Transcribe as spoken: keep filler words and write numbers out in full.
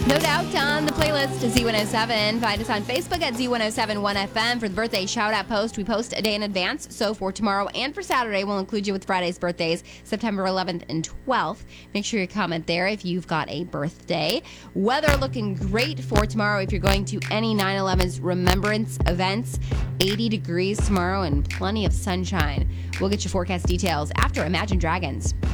No doubt on the playlist to Z one oh seven. Find us on Facebook at Z one oh seven one F M for the birthday shout-out post. We post a day in advance, so for tomorrow and for Saturday, we'll include you with Friday's birthdays, September eleventh and twelfth. Make sure you comment there if you've got a birthday. Weather looking great for tomorrow if you're going to any nine eleven's remembrance events. eighty degrees tomorrow and plenty of sunshine. We'll get you forecast details after Imagine Dragons.